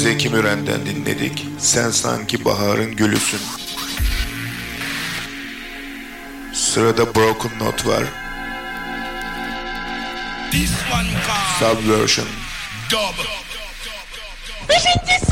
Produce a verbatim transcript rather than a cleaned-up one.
Zeki Müren'den dinledik. Sen sanki baharın gülüsün. Sırada Broken Note var. Subversion. Birincisi